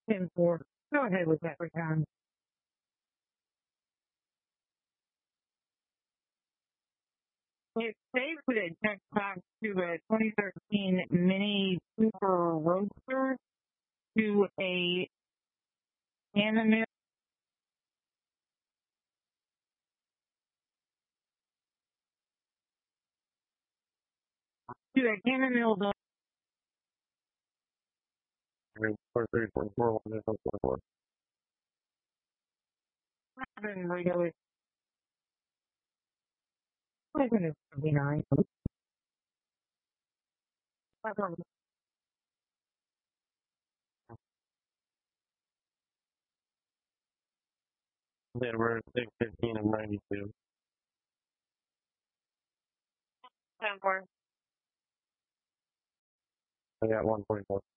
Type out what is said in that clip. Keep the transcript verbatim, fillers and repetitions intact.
ten four. Go ahead with that recon. It saves that it checks back to a twenty thirteen Mini Cooper Roadster to a Cannon to a Cannon Mill four three four four one four four. seven regular. Seven is seventy-nine. They were six fifteen and ninety two. ten four. I got one forty four.